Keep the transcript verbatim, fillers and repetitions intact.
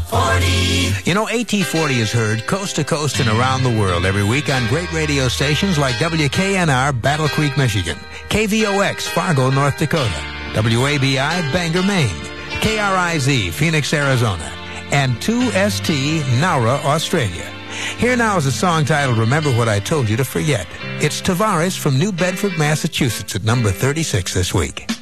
forty. You know, A T forty is heard coast to coast and around the world every week on great radio stations like W K N R, Battle Creek, Michigan, K V O X, Fargo, North Dakota, W A B I, Bangor, Maine, K R I Z, Phoenix, Arizona, and two S T, Nowra, Australia. Here now is a song titled Remember What I Told You to Forget. It's Tavares from New Bedford, Massachusetts at number thirty-six this week.